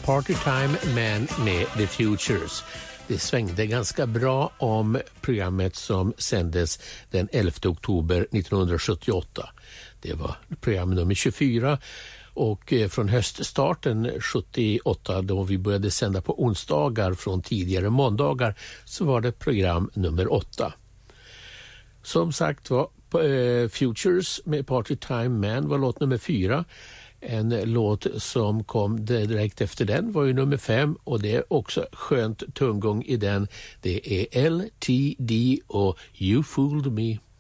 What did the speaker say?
Party Time Man med The Futures. Det svängde ganska bra om programmet som sändes den 11 oktober 1978. Det var program nummer 24 och från höststarten 78 då vi började sända på onsdagar från tidigare måndagar så var det program nummer 8. Som sagt var Futures med Party Time Man var låt nummer 4. En låt som kom direkt efter den var ju nummer 5 och det är också skönt tungång i den. Det är LTD och You Fooled Me.